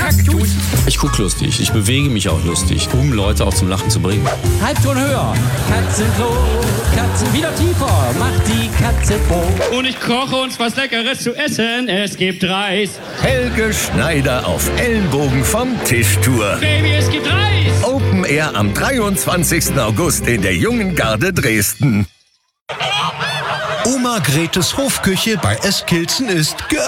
Kaktus. Ich gucke lustig, ich bewege mich auch lustig, um Leute auch zum Lachen zu bringen. Halbton höher, Katzenklo, Katzen wieder tiefer, macht die Katze froh. Und ich koche uns was Leckeres zu essen, es gibt Reis. Helge Schneider auf Ellenbogen vom Tischtour. Baby, es gibt Reis. Open Air am 23. August in der Jungen Garde Dresden. Oma Gretes Hofküche bei Eskilzen ist